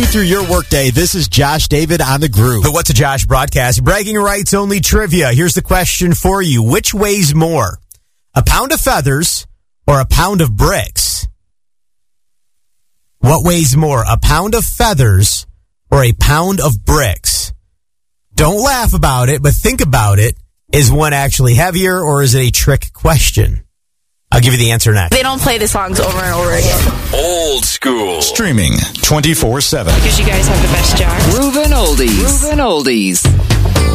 through your workday. This is Josh David on the Groove. The What's a Josh broadcast. Bragging rights only trivia. Here's the question for you. Which weighs more? A pound of feathers or a pound of bricks? What weighs more? A pound of feathers or a pound of bricks? Don't laugh about it, but think about it. Is one actually heavier, or is it a trick question? I'll give you the answer next. They don't play the songs over and over again. Old school. Streaming 24/7. Because you guys have the best job. Groovin' Oldies.